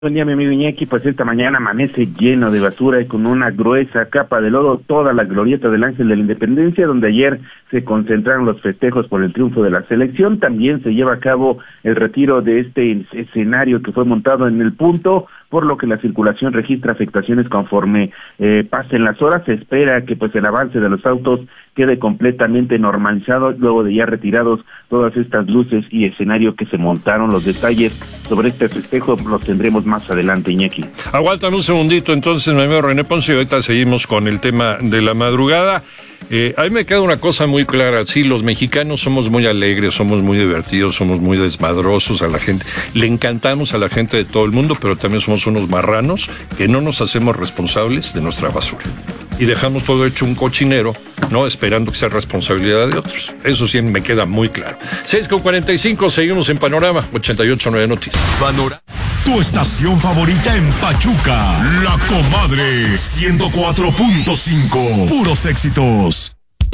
Buen día, mi amigo Iñaki. Pues esta mañana amanece lleno de basura y con una gruesa capa de lodo toda la glorieta del Ángel de la Independencia, donde ayer se concentraron los festejos por el triunfo de la selección. También se lleva a cabo el retiro de este escenario que fue montado en el punto, por lo que la circulación registra afectaciones conforme pasen las horas. Se espera que pues el avance de los autos quede completamente normalizado luego de ya retirados todas estas luces y escenario que se montaron. Los detalles sobre este festejo los tendremos más adelante, Iñaki. Aguántame un segundito, entonces, mi amigo René Ponce, y ahorita seguimos con el tema de la madrugada. A mí me queda una cosa muy clara, sí, los mexicanos somos muy alegres, somos muy divertidos, somos muy desmadrosos a la gente, le encantamos a la gente de todo el mundo, pero también somos unos marranos que no nos hacemos responsables de nuestra basura. Y dejamos todo hecho un cochinero, ¿no? Esperando que sea responsabilidad de otros. Eso sí me queda muy claro. 6:45, seguimos en Panorama 88.9 Noticias. Tu estación favorita en Pachuca, La Comadre 104.5. Puros éxitos.